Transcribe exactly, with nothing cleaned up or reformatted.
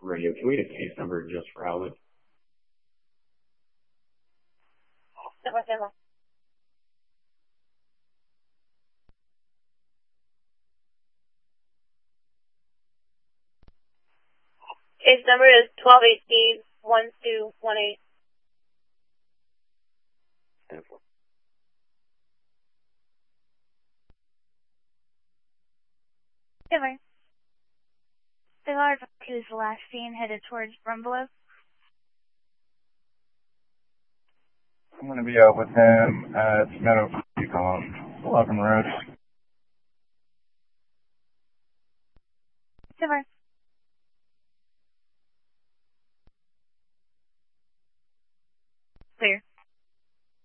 radio. Can we get a case number just for Outlet? Case number is twelve eighteen one two one eight. Silver. Billard is the last seen headed towards Brumbelow. I'm going to be out with him at Meadow Creek on eleven Road.